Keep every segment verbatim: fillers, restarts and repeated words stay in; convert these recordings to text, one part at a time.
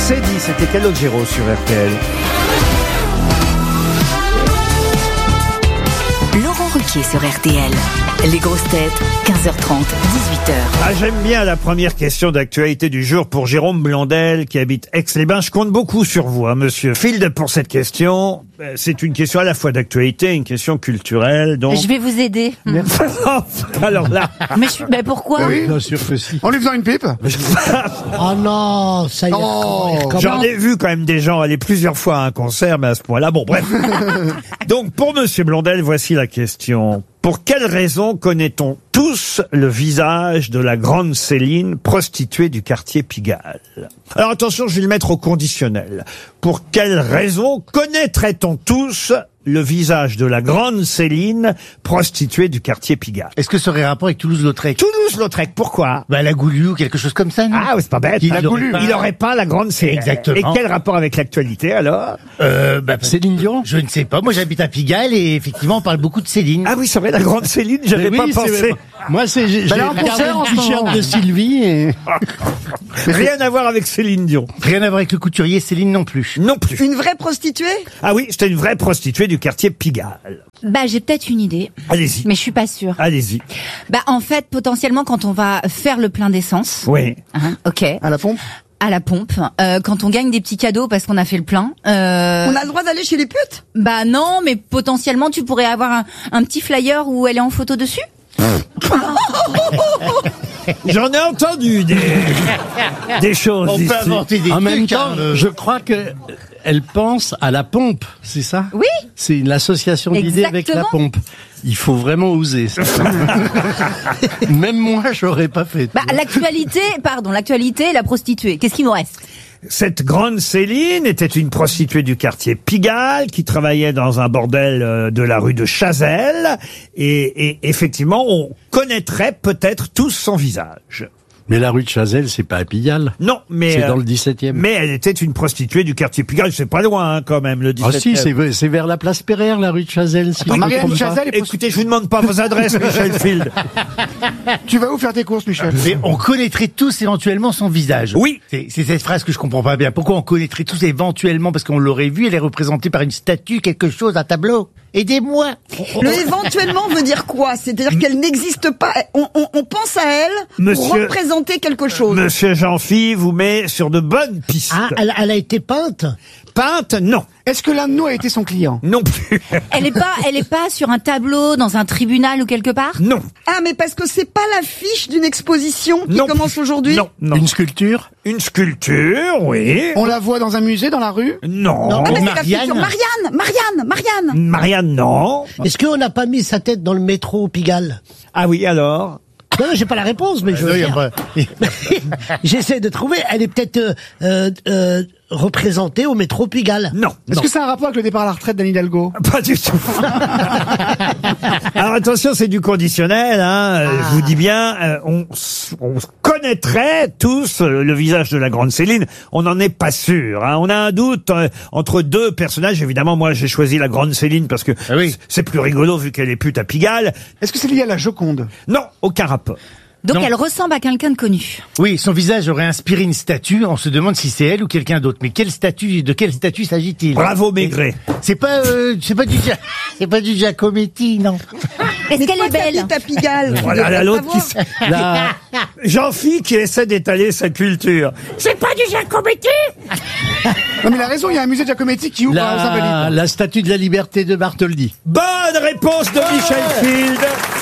C'est dit, c'était Calogero sur R T L. Laurent Ruquier sur R T L. Les grosses têtes, quinze heures trente, dix-huit heures. Ah, j'aime bien la première question d'actualité du jour pour Jérôme Blondel qui habite Aix-les-Bains. Je compte beaucoup sur vous, hein, monsieur Field, pour cette question. C'est une question à la fois d'actualité et une question culturelle. Donc... Je vais vous aider. Alors là... Mais, je... mais pourquoi? Oui. Bien sûr que si. En lui faisant une pipe. Oh non, ça y est. Oh, comment- J'en ai vu quand même des gens aller plusieurs fois à un concert, mais à ce point-là, bon, bref. Donc, pour monsieur Blondel, voici la question. Pour quelle raison connaît-on tous le visage de la grande Céline, prostituée du quartier Pigalle? Alors attention, je vais le mettre au conditionnel. Pour quelle raison connaîtrait-on tous le visage de la grande Céline, prostituée du quartier Pigalle? Est-ce que ça aurait rapport avec Toulouse-Lautrec? Toulouse-Lautrec, pourquoi? Bah, la Goulue ou quelque chose comme ça, non? Ah, c'est pas bête. Il Il, aurait aurait pas- il aurait pas la grande Céline. Exactement. Et quel rapport avec l'actualité, alors? Euh, bah, Céline Dion? je ne sais pas. Moi, j'habite à Pigalle et effectivement, on parle beaucoup de Céline. Ah oui, c'est vrai, la grande Céline, j'avais Mais pas oui, c'est- pensé. Moi, c'est j'ai j'ai elle est en regardé concert en le ce t-shirt moment. de Sylvie et... Rien à voir avec Céline Dion. Rien à voir avec le couturier Céline non plus. Non plus. Une vraie prostituée? Ah oui, c'était une vraie prostituée du quartier Pigalle. Bah, j'ai peut-être une idée, Allez-y. mais je suis pas sûre. Allez-y. Bah, en fait, potentiellement, quand on va faire le plein d'essence, Oui. hein, ok, À la pompe. à la pompe, euh, quand on gagne des petits cadeaux parce qu'on a fait le plein, euh, On a le droit d'aller chez les putes? bah non, mais potentiellement, tu pourrais avoir un, un petit flyer où elle est en photo dessus. J'en ai entendu des, des choses On ici. peut inventer des En trucs. même temps, hein, euh. je crois que elle pense à la pompe, c'est ça? Oui. C'est l'association d'idées avec la Exactement. pompe. Il faut vraiment oser. ça. Même moi, j'aurais pas fait. Bah, l'actualité, pardon, l'actualité et la prostituée. Qu'est-ce qu'il nous reste? Cette grande Céline était une prostituée du quartier Pigalle qui travaillait dans un bordel euh, de la rue de Chazelles. Et, et effectivement, on connaîtrait peut-être tous son visage. Mais la rue de Chazelles, c'est pas à Pigalle. Non, mais... C'est euh, dans le dix-septième. Mais elle était une prostituée du quartier Pigalle. C'est pas loin, hein, quand même, le Ah dix-septième. si, c'est c'est vers la place Pereire, la rue de Chazelles. Si je me Marianne trompe pas. Chazelle est Écoutez, je vous demande pas vos adresses, Michel Field. Tu vas où faire tes courses, Michel? Mais on connaîtrait tous éventuellement son visage. Oui. C'est c'est cette phrase que je comprends pas bien. Pourquoi on connaîtrait tous éventuellement? Parce qu'on l'aurait vu, elle est représentée par une statue, quelque chose, un tableau. Aidez-moi. Le éventuellement veut dire quoi? C'est-à-dire qu'elle n'existe pas. On, on, on pense à elle pour Monsieur- représenter quelque chose. Monsieur Jean-Phi vous met sur de bonnes pistes. Ah, elle, elle a été peinte. Peinte, non. Est-ce que l'un de nous a été son client? Non plus. Elle est pas, elle est pas sur un tableau, dans un tribunal ou quelque part? Non. Ah, mais parce que c'est pas l'affiche d'une exposition qui Non commence plus. aujourd'hui? Non, non. Une sculpture? Une sculpture, oui. On la voit dans un musée, dans la rue? Non. Ah, mais c'est la Marianne. figure. Marianne, Marianne, Marianne. Marianne, non. Est-ce qu'on n'a pas mis sa tête dans le métro Pigalle? Ah oui, alors? Non, non, j'ai pas la réponse, mais je Non, veux y a dire. pas- J'essaie de trouver. Elle est peut-être euh, euh, euh, représentée au métro Pigalle. Non. Est-ce que ça a un rapport avec le départ à la retraite d'Anne Hidalgo? Pas du tout. Alors attention, c'est du conditionnel. Hein. Euh, Je vous dis bien, euh, on, s- on connaîtrait tous euh, le visage de la grande Céline. On n'en est pas sûr. Hein. On a un doute euh, entre deux personnages. Évidemment, moi, j'ai choisi la grande Céline parce que Ah oui. c'est plus rigolo vu qu'elle est pute à Pigalle. Est-ce que c'est lié à la Joconde? Non, aucun rapport. Donc Non. elle ressemble à quelqu'un de connu. Oui, son visage aurait inspiré une statue. On se demande si c'est elle ou quelqu'un d'autre. Mais quelle statue, de quelle statue s'agit-il? Bravo Maigret. C'est pas, euh, c'est pas du, Gia- c'est pas du Giacometti, non. Est-ce qu'elle Toi est qui belle? habites à Pigalle. tu Voilà devrais la l'autre qui savoir. s- La... Jean-Phi qui essaie d'étaler sa culture. C'est pas du Giacometti. Non, mais il a raison, il y a un musée Giacometti qui ouvre aux La... Invalides. la statue de la liberté de Bartholdi. Bonne réponse de Michel Field.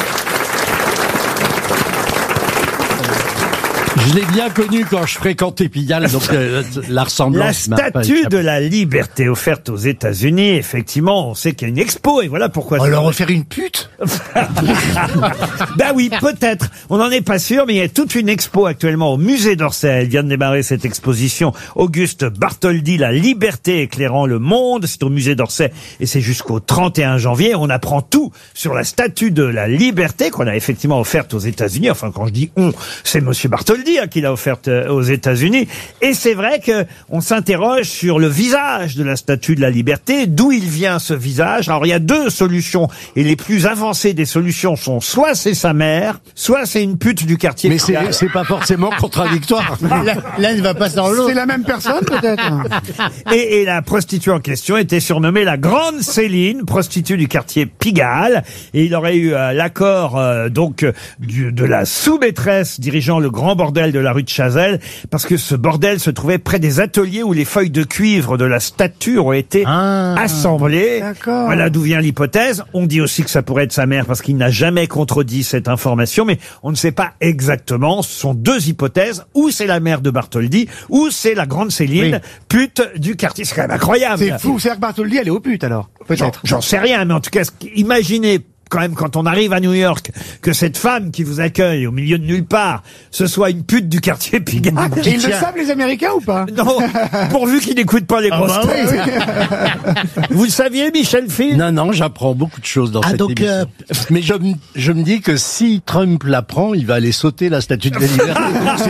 Je l'ai bien connu quand je fréquentais Pigalle, donc euh, la La ressemblance m'a pas statue échappé. de la liberté offerte aux États-Unis, effectivement, on sait qu'il y a une expo et voilà pourquoi. On ça- leur refaire une pute? Ben oui, peut-être. On n'en est pas sûr, mais il y a toute une expo actuellement au musée d'Orsay. Elle vient de démarrer cette exposition. Auguste Bartholdi, La liberté éclairant le monde. C'est au musée d'Orsay et c'est jusqu'au trente et un janvier. On apprend tout sur la statue de la liberté qu'on a effectivement offerte aux États-Unis. Enfin, quand je dis on, c'est Monsieur Bartholdi. Bartholdi hein, qu'il a offerte euh, aux États-Unis. Et c'est vrai que on s'interroge sur le visage de la Statue de la Liberté, d'où il vient ce visage. Alors il y a deux solutions, et les plus avancées des solutions sont soit c'est sa mère, soit c'est une pute du quartier. Mais c'est, c'est pas forcément contradictoire. L'un ne va pas sans l'autre. C'est la même personne, peut-être. Et, et la prostituée en question était surnommée la Grande Céline, prostituée du quartier Pigalle. Et il aurait eu euh, l'accord euh, donc euh, du, de la sous-maîtresse dirigeant le grand bordel de la rue de Chazelles, parce que ce bordel se trouvait près des ateliers où les feuilles de cuivre de la statue ont été Ah. assemblées. D'accord. Voilà d'où vient l'hypothèse. On dit aussi que ça pourrait être sa mère parce qu'il n'a jamais contredit cette information, mais on ne sait pas exactement. Ce sont deux hypothèses. Ou c'est la mère de Bartholdi, ou c'est la Grande Céline, Oui. pute du quartier. C'est quand même incroyable. C'est fou. C'est-à-dire que Bartholdi, elle est au pute, alors. J'en, Peut-être. j'en sais rien, mais en tout cas, ce qui- imaginez quand même quand on arrive à New York que cette femme qui vous accueille au milieu de nulle part, ce soit une pute du quartier Pigalle. Et ils le savent, les Américains, ou pas? Non, pourvu qu'ils n'écoutent pas les Ah grosses bah têtes. oui. Vous le saviez, Michel Phil? Non, non, j'apprends beaucoup de choses dans Ah, cette donc, émission. euh, Mais je, me- je me dis que si Trump l'apprend, il va aller sauter la statue de la liberté.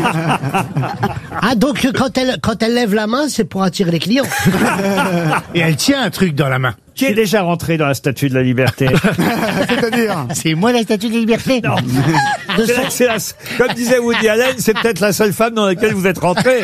Ah, donc quand elle, quand elle lève la main, c'est pour attirer les clients. Et elle tient un truc dans la main. Qui est déjà rentré dans la Statue de la Liberté? C'est-à-dire. C'est moi la statue de la liberté. Non. De C'est son- la- c'est la- comme disait Woody Allen, c'est peut-être la seule femme dans laquelle vous êtes rentré.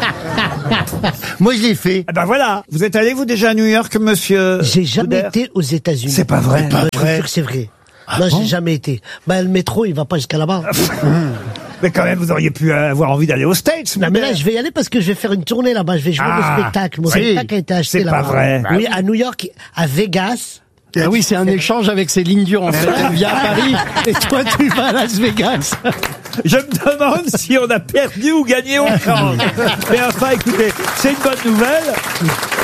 Moi, je l'ai fait. Ah ben voilà. Vous êtes allé, vous, déjà à New York, monsieur? J'ai jamais Boudère été aux États-Unis. C'est pas vrai. Ouais, je vous jure que c'est vrai. non, j'ai jamais été. Ben, le métro, il va pas jusqu'à là-bas. Mais quand même, vous auriez pu avoir envie d'aller aux States. Non, mais là, Boudère. je vais y aller parce que je vais faire une tournée là-bas. Je vais jouer Ah, mon spectacle. Mon c'est- spectacle a été acheté c'est pas là-bas. vrai. Oui, à New York, à Vegas. Ah oui, c'est un échange avec Céline Dion, en fait. Elle vient à Paris, et toi, tu vas à Las Vegas. Je me demande si on a perdu ou gagné autant. Mais enfin, écoutez, c'est une bonne nouvelle.